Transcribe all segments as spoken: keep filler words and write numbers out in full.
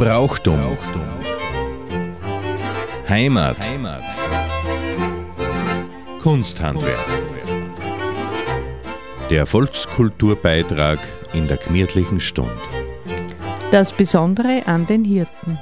Brauchtum. Heimat. Kunsthandwerk. Der Volkskulturbeitrag in der gemütlichen Stund. Das Besondere an den Hirten.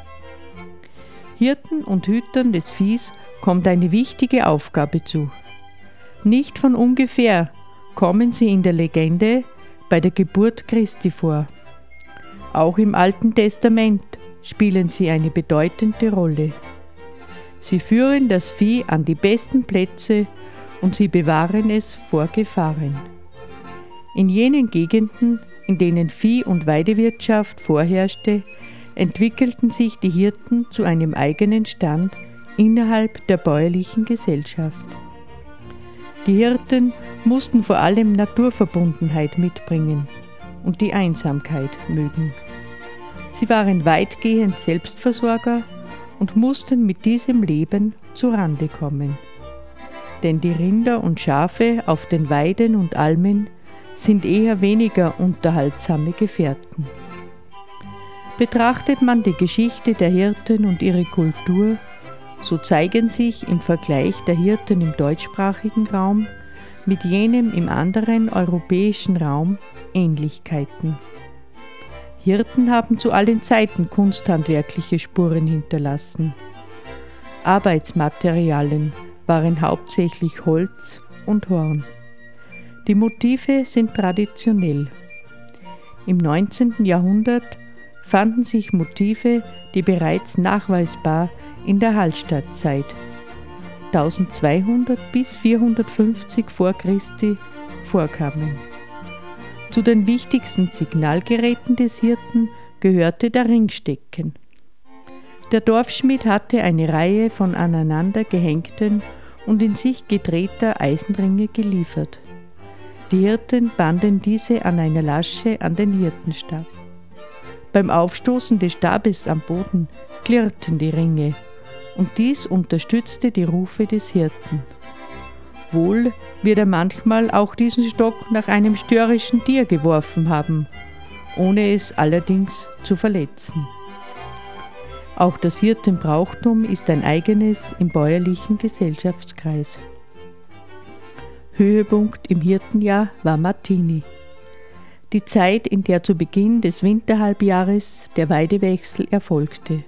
Hirten und Hütern des Viehs kommt eine wichtige Aufgabe zu. Nicht von ungefähr kommen sie in der Legende bei der Geburt Christi vor. Auch im Alten Testament spielen sie eine bedeutende Rolle. Sie führen das Vieh an die besten Plätze und sie bewahren es vor Gefahren. In jenen Gegenden, in denen Vieh- und Weidewirtschaft vorherrschte, entwickelten sich die Hirten zu einem eigenen Stand innerhalb der bäuerlichen Gesellschaft. Die Hirten mussten vor allem Naturverbundenheit mitbringen und die Einsamkeit mögen. Sie waren weitgehend Selbstversorger und mussten mit diesem Leben zurande kommen. Denn die Rinder und Schafe auf den Weiden und Almen sind eher weniger unterhaltsame Gefährten. Betrachtet man die Geschichte der Hirten und ihre Kultur, so zeigen sich im Vergleich der Hirten im deutschsprachigen Raum mit jenem im anderen europäischen Raum Ähnlichkeiten. Hirten haben zu allen Zeiten kunsthandwerkliche Spuren hinterlassen. Arbeitsmaterialien waren hauptsächlich Holz und Horn. Die Motive sind traditionell. Im neunzehnten Jahrhundert fanden sich Motive, die bereits nachweisbar in der Hallstattzeit eintausendzweihundert bis vierhundertfünfzig vor Christi vorkamen. Zu den wichtigsten Signalgeräten des Hirten gehörte der Ringstecken. Der Dorfschmied hatte eine Reihe von aneinander gehängten und in sich gedrehter Eisenringe geliefert. Die Hirten banden diese an einer Lasche an den Hirtenstab. Beim Aufstoßen des Stabes am Boden klirrten die Ringe, und dies unterstützte die Rufe des Hirten. Wohl wird er manchmal auch diesen Stock nach einem störrischen Tier geworfen haben, ohne es allerdings zu verletzen. Auch das Hirtenbrauchtum ist ein eigenes im bäuerlichen Gesellschaftskreis. Höhepunkt im Hirtenjahr war Martini. Die Zeit, in der zu Beginn des Winterhalbjahres der Weidewechsel erfolgte.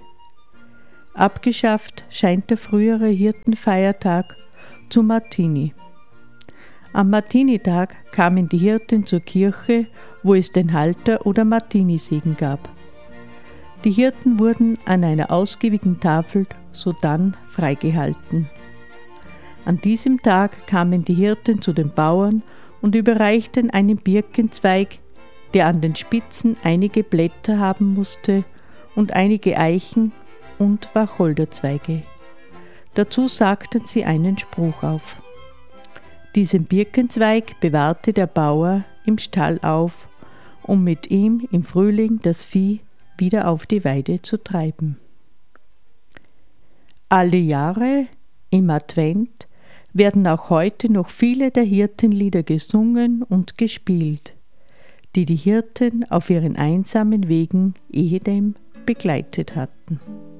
Abgeschafft scheint der frühere Hirtenfeiertag zu Martini. Am Martinitag kamen die Hirten zur Kirche, wo es den Halter- oder Martinisegen gab. Die Hirten wurden an einer ausgiebigen Tafel sodann freigehalten. An diesem Tag kamen die Hirten zu den Bauern und überreichten einen Birkenzweig, der an den Spitzen einige Blätter haben musste und einige Eichen und Wacholderzweige. Dazu sagten sie einen Spruch auf. Diesen Birkenzweig bewahrte der Bauer im Stall auf, um mit ihm im Frühling das Vieh wieder auf die Weide zu treiben. Alle Jahre im Advent werden auch heute noch viele der Hirtenlieder gesungen und gespielt, die die Hirten auf ihren einsamen Wegen ehedem begleitet hatten.